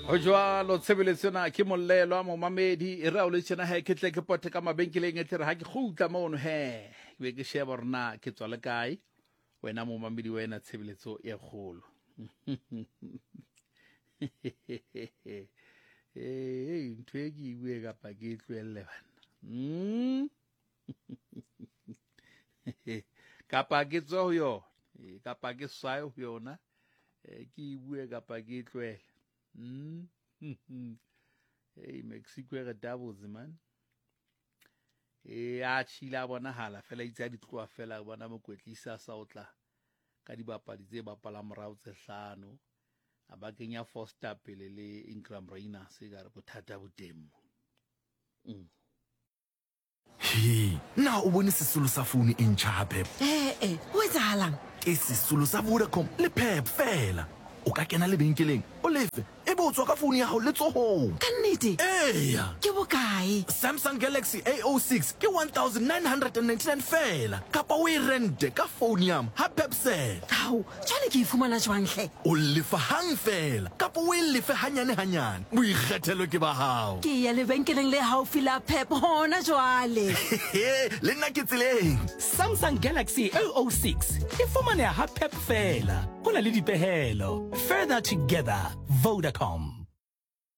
Ho jwalo tshebeletsona ke mollelo mo mamedi e ra o le tsena ha ke tle ke pote ka mabenkeleng e tle ha ke khutla mono he be ke sheba rena ke tswa le kae wena mo mamedi wena tshebeletso e kgolo ntwe ke bue ka pa ke tlwelle bana kapa ke tswa ho yo kapa ke swae ho yona ke bue kapa ke tlwelle hey Mexico re doubles man a chila bona hala fela itsa di tloa fela bona mokwetlisa sa otla ka dibapadi tse bapala morao tse hlano a ba kenya Foster pele le Ingram Reina se ga re bothata botemo na o bone sesolo sa phone e ntjha hape o etsahalang ke sesolo sa Vodacom le Pep fela o ka kena lebenkeleng o lefe e bo tswa ka phone ya hao le tsohong ka nnete eya ke bokae Samsung Galaxy A06 ke 1999 fela kapa o e rente ka phone yam ha Pepsel hao jwale ke ifumana jwang hle o lefa hang fela kapa o e lefe hanyane boikgethelo ke ba hao ke ya lebenkeleng le haufi la Pep hona jwale le nna ke tseleng Samsung Galaxy A06 e fumana ha Pep fela ho na le dipehelo further together Vodacom.